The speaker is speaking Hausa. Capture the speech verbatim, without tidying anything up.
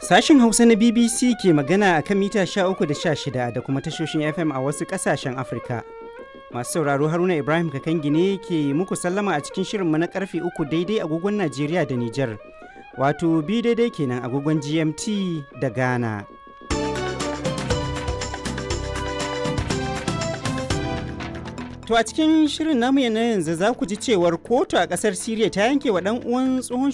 Sashin Hausa na B B C ke magana a kan mita sha uku da sha shida da kuma tashoshin F M a wasu ƙasashen Afirka. Masu sauraro Haruna Ibrahim Kakangi ne ke muku sallama a cikin shirinmu na karfe uku daidai agogon Najeriya da Nijar. Wato bi daidai kenan agogon G M T da Ghana. To a cikin shirin namu na yanzu za ku ji cewar kotu a ƙasar Siriya ta yanke wa ɗan uwan tsohon